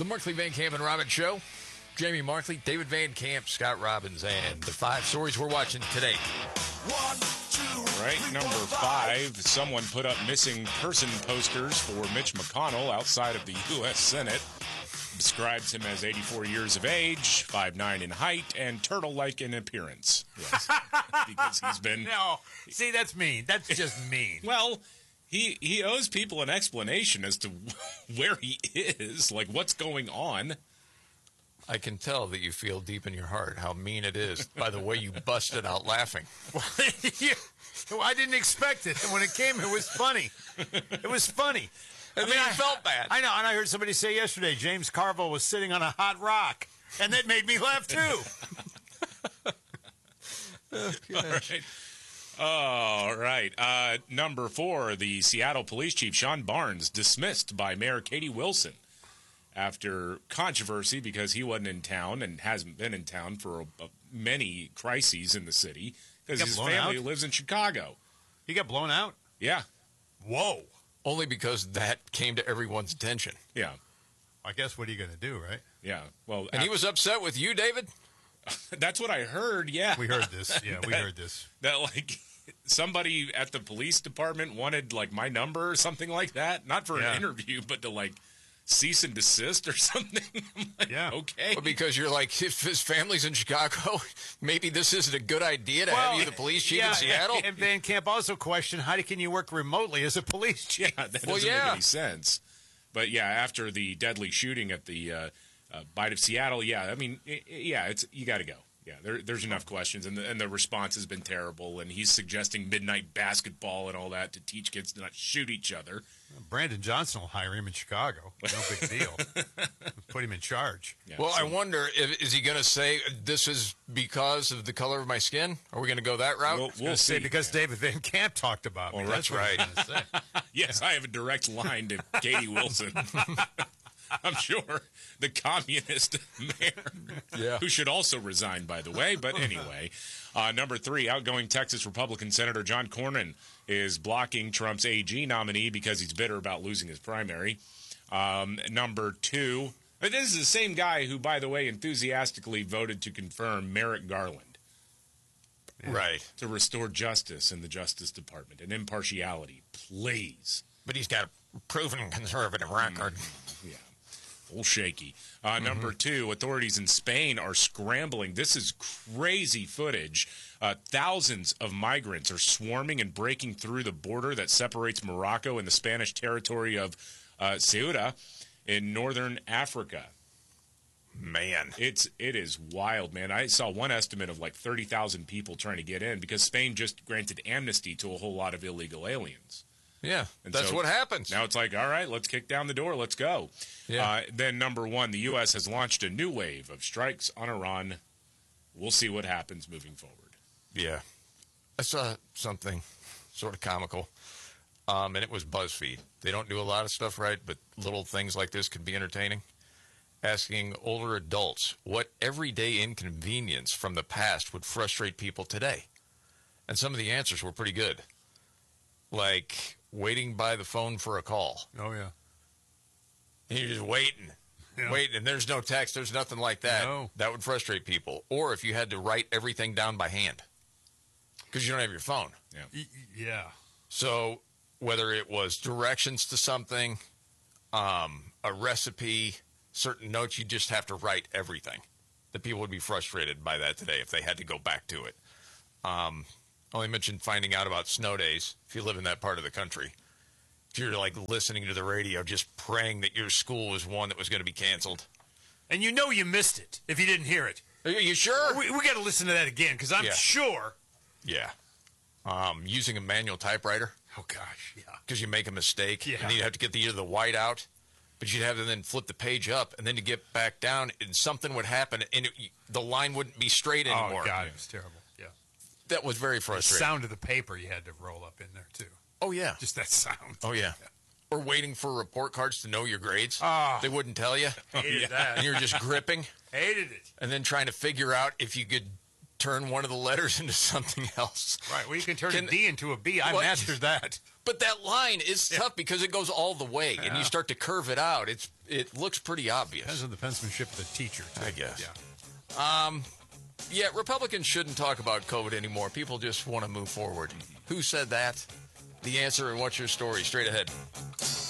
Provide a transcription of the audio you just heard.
The Markley, Van Camp, and Robbins Show. Jamie Markley, David Van Camp, Scott Robbins, and the 5 stories we're watching today. Right, number 5, someone put up missing person posters for Mitch McConnell outside of the U.S. Senate. Describes him as 84 years of age, 5'9" in height, and turtle-like in appearance. Yes, because he's been... No, see, that's mean. That's just mean. Well, he owes people an explanation as to where he is, like what's going on. I can tell that you feel deep in your heart how mean it is by the way you busted out laughing. Well, I didn't expect it. And when it came, it was funny. It was funny. I mean, I felt bad. I know, and I heard somebody say yesterday, James Carville was sitting on a hot rock, and that made me laugh, too. All right. Number 4, the Seattle Police Chief, Sean Barnes, dismissed by Mayor Katie Wilson after controversy because he wasn't in town and hasn't been in town for many crises in the city because his family lives in Chicago. He got blown out? Yeah. Whoa. Only because that came to everyone's attention. Yeah. I guess what are you going to do, right? Yeah. Well, and he was upset with you, David? That's what I heard, yeah. We heard this. Yeah, we heard this. That, like, somebody at the police department wanted, like, my number or something like that. Not for an interview, but to, like, cease and desist or something. Like, yeah. Okay. Well, because you're like, if his family's in Chicago, maybe this isn't a good idea to have you the police chief in Seattle. And Van Camp also questioned, how can you work remotely as a police chief? Yeah, that doesn't make any sense. But, yeah, after the deadly shooting at the Bite of Seattle, I mean, it's you got to go. Yeah, there's enough questions, and the response has been terrible, and he's suggesting midnight basketball and all that to teach kids to not shoot each other. Brandon Johnson will hire him in Chicago. No big deal. Put him in charge. Yeah, well, I wonder, is he going to say this is because of the color of my skin? Are we going to go that route? We'll see. Because David Van Camp talked about me. Well, that's right. Yes, I have a direct line to Katie Wilson. I'm sure the communist mayor, who should also resign, by the way. But anyway, number 3, outgoing Texas Republican Senator John Cornyn is blocking Trump's AG nominee because he's bitter about losing his primary. Number 2, this is the same guy who, by the way, enthusiastically voted to confirm Merrick Garland. Right. To restore justice in the Justice Department and impartiality, please. But he's got a proven conservative record. Yeah. Shaky. Number 2, authorities in Spain are scrambling. This is crazy footage. Thousands of migrants are swarming and breaking through the border that separates Morocco and the Spanish territory of Ceuta in northern Africa. Man. It is wild, man. I saw one estimate of like 30,000 people trying to get in because Spain just granted amnesty to a whole lot of illegal aliens. Yeah, and that's what happens. Now it's like, all right, let's kick down the door. Let's go. Yeah. Then number 1, the U.S. has launched a new wave of strikes on Iran. We'll see what happens moving forward. Yeah. I saw something sort of comical, and it was BuzzFeed. They don't do a lot of stuff right, but little things like this could be entertaining. Asking older adults what everyday inconvenience from the past would frustrate people today. And some of the answers were pretty good. Like waiting by the phone for a call. Oh, yeah. And you're just waiting, and there's no text, there's nothing like that. No. That would frustrate people. Or if you had to write everything down by hand because you don't have your phone. Yeah. Yeah. So whether it was directions to something, a recipe, certain notes, you just have to write everything. The people would be frustrated by that today if they had to go back to it. Only mentioned finding out about snow days if you live in that part of the country. If you're like listening to the radio, just praying that your school was one that was going to be canceled. And you know you missed it if you didn't hear it. Are you sure? We got to listen to that again because I'm sure. Yeah. Using a manual typewriter. Oh, gosh, yeah. Because you make a mistake. Yeah. And you'd have to get either the white out, but you'd have to then flip the page up, and then to get back down, and something would happen, and the line wouldn't be straight anymore. Oh, God, it was terrible. Yeah. That was very frustrating. The sound of the paper you had to roll up in there, too. Oh, yeah. Just that sound. Oh, yeah. Or waiting for report cards to know your grades. Oh. They wouldn't tell you. Hated that. And you're just gripping. Hated it. And then trying to figure out if you could turn one of the letters into something else. Right. Well, you can turn a D into a B. I mastered that. But that line is tough because it goes all the way, and you start to curve it out. It looks pretty obvious. Depends on the penmanship of the teacher, too. I guess. Yeah. Yeah, Republicans shouldn't talk about COVID anymore. People just want to move forward. Who said that? The answer and what's your story? Straight ahead.